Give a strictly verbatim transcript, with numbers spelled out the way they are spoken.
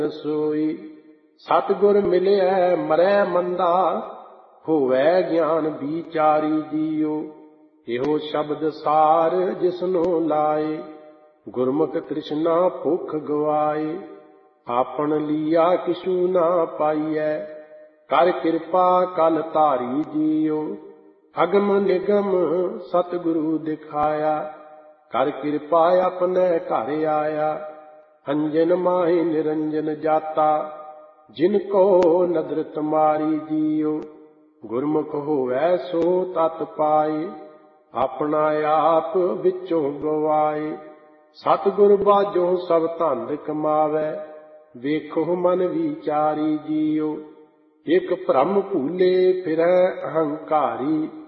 सोई। सतगुर मिलिया मरै मंदा, होवै ज्ञान विचारी जियो। एहो शब्द सार जिसनो लाए, गुरमुख तृष्णा भुख गवाए। आपन लिया किशु ना पाइयै, कर कृपा कल धारी जियो। अगम निगम सतगुरु दिखाया, कर कृपा अपने घर आया। अंजन माहि निरंजन जाता, जिनको नदर तुम्हारी जियो। गुरमुख होवै सो तत पाए, अपना आप विचों गवाए। सतगुर बाजों सब धंध कमावै, ਵੇਖੋ ਮਨ ਵਿਚਾਰੀ ਜਿਉ। ਇਕ ਭ੍ਰਮ ਭੂਲੇ ਫਿਰੈ ਅਹੰਕਾਰੀ,